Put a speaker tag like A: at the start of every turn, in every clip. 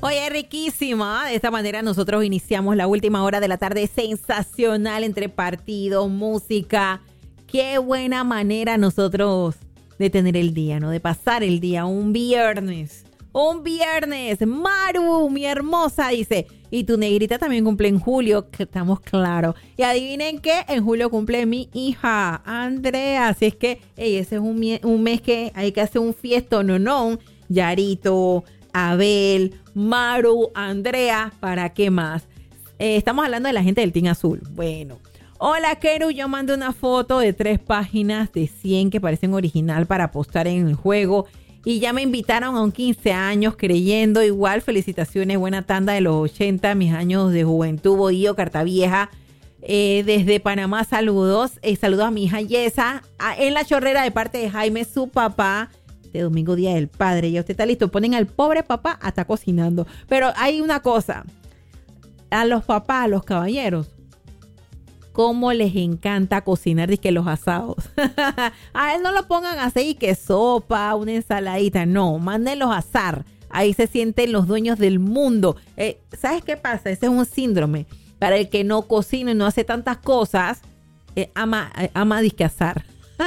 A: Oye, riquísima. De esta manera nosotros iniciamos la última hora de la tarde sensacional entre partidos, música. Qué buena manera nosotros de tener el día, ¿no? De pasar el día, un viernes. Un viernes. Maru, mi hermosa, dice. Y tu negrita también cumple en julio, que estamos claros. Y adivinen qué, en julio cumple mi hija, Andrea. Así es que, ese es un mes que hay que hacer un fiesto, no. Yarito, Abel, Maru, Andrea, ¿para qué más? Estamos hablando de la gente del Team Azul. Bueno. Hola, Keru, yo mandé una foto de 3 páginas de 100 que parecen original para postar en el juego. Y ya me invitaron a un 15 años creyendo igual. Felicitaciones, buena tanda de los 80, mis años de juventud. Bohío, Cartavieja. Desde Panamá, saludos. Saludos a mi hija Yesa. En la chorrera de parte de Jaime, su papá. De domingo, Día del Padre. Ya usted está listo. Ponen al pobre papá hasta cocinando. Pero hay una cosa. A los papás, a los caballeros, cómo les encanta cocinar y que los asados. A él no lo pongan así que sopa, una ensaladita. No, mándenlos a asar. Ahí se sienten los dueños del mundo. ¿Sabes qué pasa? Ese es un síndrome. Para el que no cocina y no hace tantas cosas, ama disque asar.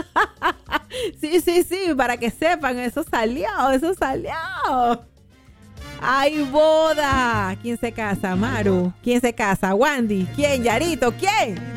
A: Sí, para que sepan, eso salió. ¡Ay, boda! ¿Quién se casa, Maru? ¿Quién se casa? ¿Wandy? ¿Quién? ¿Yarito? ¿Quién?